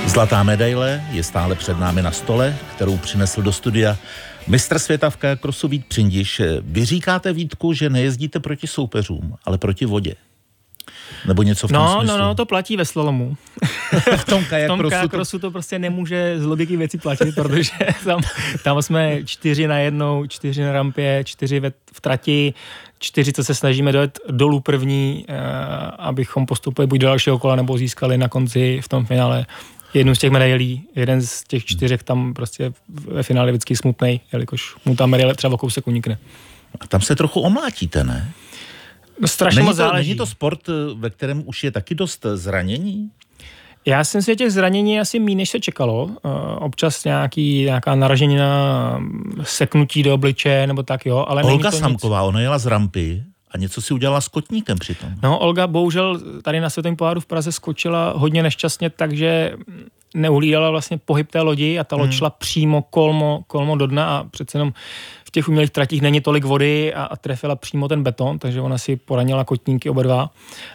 Zlatá medaile je stále před námi na stole, kterou přinesl do studia mistr světa v kajakrosu Vít Přindiš. Vy říkáte, Vítku, že nejezdíte proti soupeřům, ale proti vodě. Nebo něco v tom smyslu? No, to platí ve slalomu. V tom kajakrosu to prostě nemůže z logiky věci platit, protože tam jsme 4 na jednou, 4 na rampě, 4 v trati, 4, co se snažíme dojet dolů první, abychom postupili buď do dalšího kola, nebo získali na konci v tom finále jednu z těch medailí. Jeden z těch 4 tam prostě ve finále vždycky smutnej, jelikož mu ta medaile třeba o kousek unikne. A tam se trochu omlátíte, ne? No, strašně moc záleží. Není to sport, ve kterém už je taky dost zranění? Já jsem si těch zranění asi méně, než se čekalo. Občas nějaká naraženina, seknutí do obličeje nebo tak, jo. Ale Olga Samková, ona jela z rampy a něco si udělala s kotníkem přitom. No, Olga bohužel tady na světovém poháru v Praze skočila hodně nešťastně, takže neuhlídala vlastně pohyb té lodi a ta loď šla přímo kolmo do dna a přece jenom v těch umělých tratích není tolik vody a trefila přímo ten beton, takže ona si poranila kotníky oba dva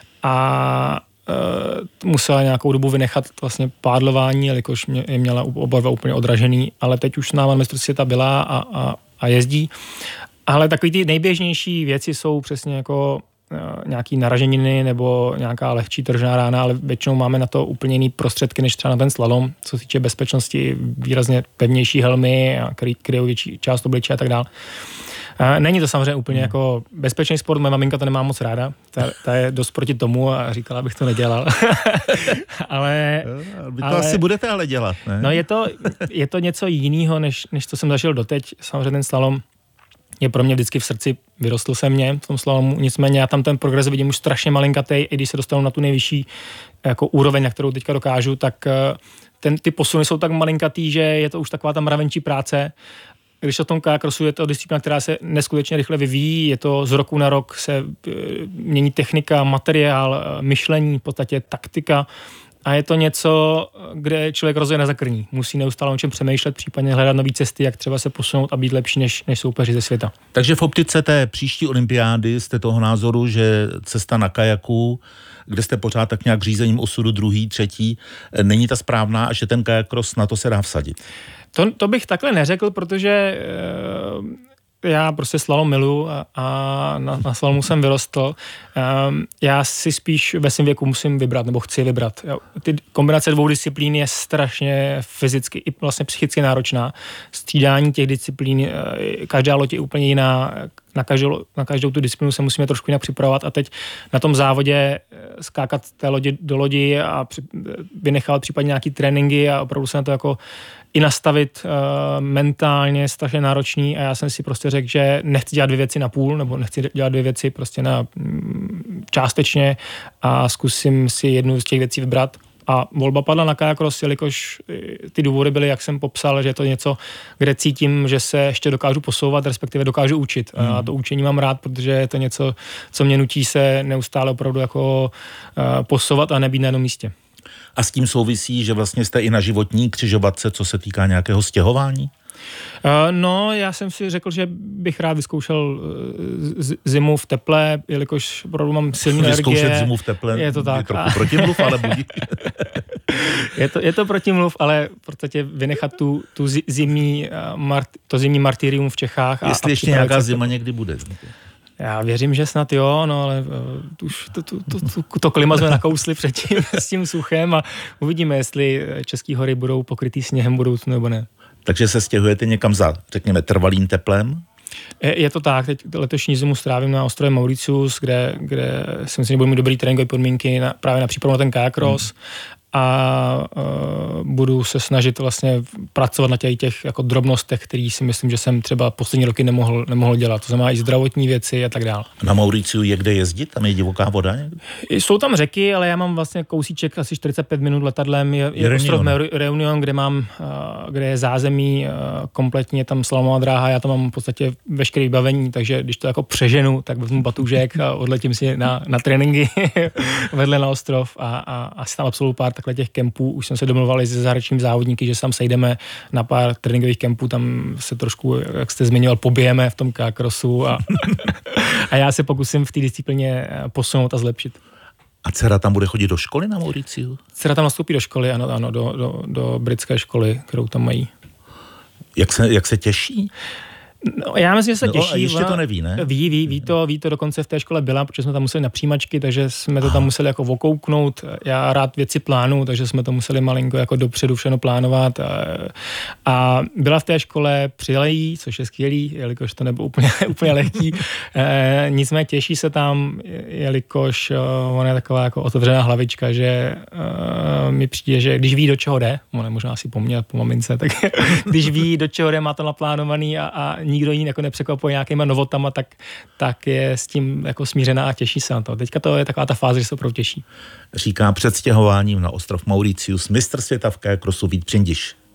a musela nějakou dobu vynechat vlastně pádlování, jelikož je měla oba dva úplně odražený, ale teď už na mistrovství světa byla a jezdí. Ale takový ty nejběžnější věci jsou přesně jako nějaký naraženiny nebo nějaká lehčí tržná rána, ale většinou máme na to úplně jiný prostředky, než třeba na ten slalom, co se týče bezpečnosti, výrazně pevnější helmy, kryjou větší část obličeje a tak dále. Není to samozřejmě úplně jako bezpečný sport, moje maminka to nemá moc ráda, ta je dost proti tomu a říkala, abych to nedělal. ale vy to asi budete ale dělat, ne? No je to něco jiného, než co jsem zažil doteď. Samozřejmě ten slalom je pro mě vždycky v srdci, vyrostl se mě v tom slalomu, nicméně já tam ten progres vidím už strašně malinkatý, i když se dostanu na tu nejvyšší jako úroveň, na kterou teďka dokážu, tak ty posuny jsou tak malinkatý, že je to už taková ta mravenčí práce. Když o tom kajakrosu je to disciplína, která se neskutečně rychle vyvíjí, je to z roku na rok se mění technika, materiál, myšlení, v podstatě taktika a je to něco, kde člověk rozhodně nezakrní. Musí neustále o čem přemýšlet, případně hledat nové cesty, jak třeba se posunout a být lepší než soupeři ze světa. Takže v optice té příští olympiády jste toho názoru, že cesta na kajaku, kde jste pořád tak nějak řízením osudu druhý, třetí, není ta správná a že ten kajakros na to se dá vsadit? To bych takhle neřekl, protože já prostě slalom miluju a na slalomu jsem vyrostl. Já si spíš ve svém věku musím vybrat, nebo chci vybrat. Ty kombinace 2 disciplín je strašně fyzicky i vlastně psychicky náročná. Střídání těch disciplín, každá loď je úplně jiná, na každou tu disciplínu se musíme trošku jinak připravovat a teď na tom závodě skákat té lodi do lodi a vynechat případně nějaký tréninky a opravdu se na to jako i nastavit mentálně strašně náročný a já jsem si prostě řekl, že nechci dělat 2 věci na půl, nebo nechci dělat 2 věci prostě na částečně a zkusím si jednu z těch věcí vybrat. A volba padla na kajakros, jelikož ty důvody byly, jak jsem popsal, že je to něco, kde cítím, že se ještě dokážu posouvat, respektive dokážu učit. A to učení mám rád, protože je to něco, co mě nutí se neustále opravdu jako posouvat a nebýt na jednom místě. A s tím souvisí, že vlastně jste i na životní křižovatce, co se týká nějakého stěhování? No, já jsem si řekl, že bych rád vyzkoušel zimu v teple, jelikož opravdu mám silný energie. Vyzkoušet zimu v teple je to tak. Je trochu protimluv, ale budí. je to protimluv, ale v podstatě vynechat to zimní martyrium v Čechách. Jestli ještě nějaká zima někdy bude. Já věřím, že snad jo, no ale už to klima jsme nakousli předtím s tím suchem a uvidíme, jestli český hory budou pokrytý sněhem budoucnu nebo ne. Takže se stěhujete někam za, řekněme, trvalým teplem? Je to tak, teď letošní zimu strávím na ostrově Mauritius, kde si myslím, že budu mít dobrý tréninkové podmínky právě na přípravu na ten kajakros a budu se snažit vlastně pracovat na těch jako drobnostech, který si myslím, že jsem třeba poslední roky nemohl dělat. To znamená i zdravotní věci a tak dále. Na Mauriciu je kde jezdit? Tam je divoká voda někde? Jsou tam řeky, ale já mám vlastně kousíček asi 45 minut letadlem. Je ostrov Reunion, kde je zázemí, kompletně tam slalomová dráha, já tam mám v podstatě veškeré vybavení, takže když to jako přeženu, tak vezmu batůžek a odletím si na tréninky vedle na ostrov a asi tam absolvuju pár takhle těch kempů. Už jsem se domluvali se zahraničními závodníky, že se tam sejdeme na pár tréninkových kempů, tam se trošku, jak jste zmiňoval, pobijeme v tom kajakrosu a já se pokusím v té disciplíně posunout a zlepšit. A dcera tam bude chodit do školy na Mauriciu? Dcera tam nastoupí do školy, ano, do britské školy, kterou tam mají. Jak se těší? No, já myslím, že se těší. A ještě to neví, ne? Ví to, dokonce v té škole byla, protože jsme tam museli na přijímačky, takže jsme to tam museli jako okouknout. Já rád věci plánu, takže jsme to museli malinko jako dopředu všechno plánovat. A byla v té škole, přijela jí, což je skvělý, jelikož to nebylo úplně lehký. Nicméně těší se tam, jelikož ona je taková jako otevřená hlavička, že mi přijde, že když ví, do čeho jde, ona možná asi po mně, po mamince, tak když ví, do čeho jde, má to naplánovaný a nikdo ji jako nepřekvapuje nějakýma novotama, tak je s tím jako smířená a těší se na to. Teďka to je taková ta fáze, že se opravdu těší. Říká před stěhováním na ostrov Mauricius mistr světa v K-crossu Vít Přindiš.